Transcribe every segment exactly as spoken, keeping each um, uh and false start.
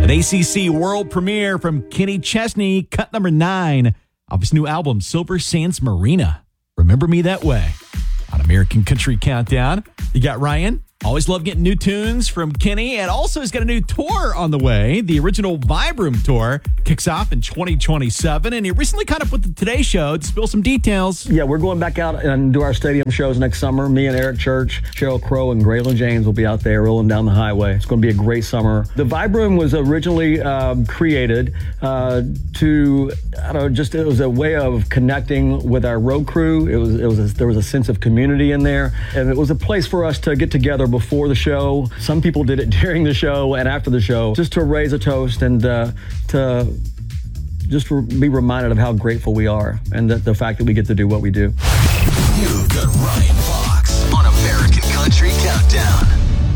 An A C C world premiere from Kenny Chesney, cut number nine of his new album, Silver Sands Marina. Remember Me That Way. On American Country Countdown, you got Ryan. Always love getting new tunes from Kenny, and also he's got a new tour on the way. The original Vibe Room tour kicks off in twenty twenty-seven, and he recently caught up with the Today Show to spill some details. Yeah, we're going back out and do our stadium shows next summer. Me and Eric Church, Sheryl Crow, and Graylin James will be out there rolling down the highway. It's going to be a great summer. The Vibe Room was originally um, created uh, to, I don't know, just it was a way of connecting with our road crew. It was, it was, a, there was a sense of community in there, and it was a place for us to get together before the show. Some people did it during the show and after the show, just to raise a toast and uh, to just re- be reminded of how grateful we are and that the fact that we get to do what we do. You've got Ryan Fox on American Country Countdown.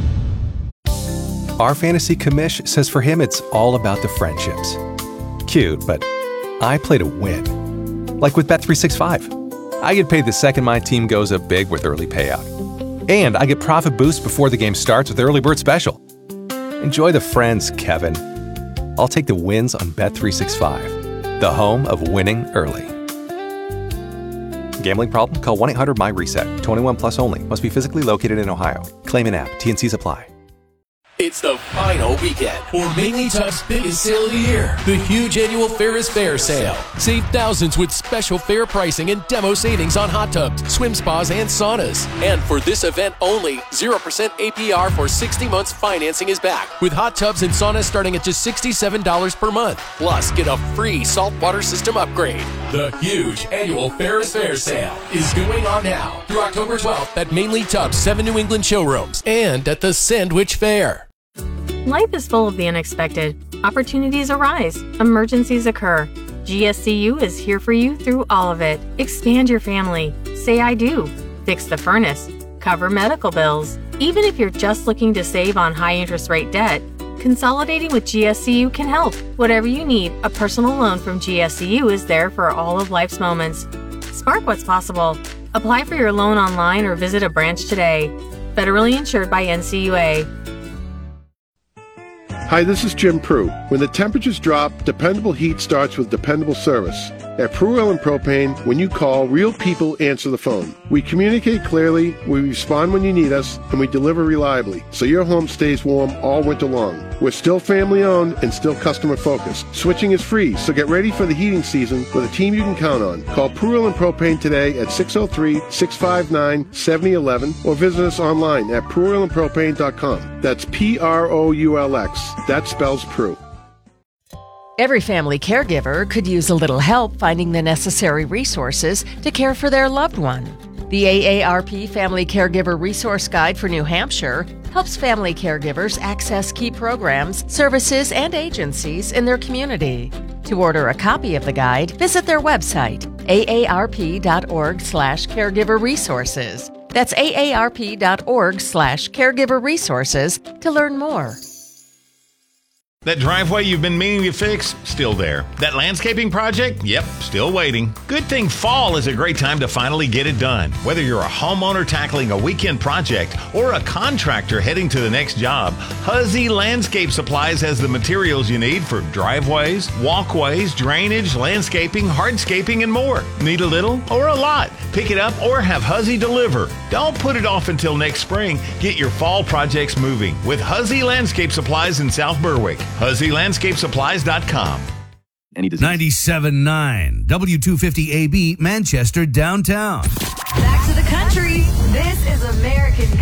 Our fantasy commish says for him it's all about the friendships. Cute, but I play to win. Like with Bet three sixty-five. I get paid the second my team goes up big with early payout. And I get profit boost before the game starts with Early Bird Special. Enjoy the friends, Kevin. I'll take the wins on Bet three sixty-five, the home of winning early. Gambling problem? Call one eight hundred M Y reset. twenty-one plus only. Must be physically located in Ohio. Claim in app. T and Cs apply. It's the final weekend for Mainly Tub's biggest sale of the year, the huge annual Ferris Fair sale. Save thousands with special fair pricing and demo savings on hot tubs, swim spas, and saunas. And for this event only, zero percent A P R for sixty months financing is back, with hot tubs and saunas starting at just sixty-seven dollars per month. Plus, get a free saltwater system upgrade. The huge annual Ferris Fair sale is going on now through October twelfth at Mainly Tub's seven New England showrooms and at the Sandwich Fair. Life is full of the unexpected. Opportunities arise. Emergencies occur. G S C U is here for you through all of it. Expand your family. Say I do. Fix the furnace. Cover medical bills. Even if you're just looking to save on high interest rate debt, consolidating with G S C U can help. Whatever you need, a personal loan from G S C U is there for all of life's moments. Spark what's possible. Apply for your loan online or visit a branch today. Federally insured by N C U A. Hi, this is Jim Prue. When the temperatures drop, dependable heat starts with dependable service. At Prue Oil and Propane, when you call, real people answer the phone. We communicate clearly, we respond when you need us, and we deliver reliably, so your home stays warm all winter long. We're still family-owned and still customer-focused. Switching is free, so get ready for the heating season with a team you can count on. Call Prue Oil and Propane today at six oh three, six five nine, seven oh one one or visit us online at Prue Oil and Propane dot com. That's P R O U L X. That spells Prue. Every family caregiver could use a little help finding the necessary resources to care for their loved one. The A A R P Family Caregiver Resource Guide for New Hampshire helps family caregivers access key programs, services, and agencies in their community. To order a copy of the guide, visit their website, A A R P dot org slash caregiver resources. That's A A R P dot org slash caregiver resources to learn more. That driveway you've been meaning to fix? Still there. That landscaping project? Yep, still waiting. Good thing fall is a great time to finally get it done. Whether you're a homeowner tackling a weekend project or a contractor heading to the next job, Huzzy Landscape Supplies has the materials you need for driveways, walkways, drainage, landscaping, hardscaping, and more. Need a little or a lot? Pick it up or have Huzzy deliver. Don't put it off until next spring. Get your fall projects moving with Huzzy Landscape Supplies in South Berwick. Huzzy Landscape Supplies dot com. ninety-seven point nine W two fifty A B Manchester downtown. Back to the country. This is American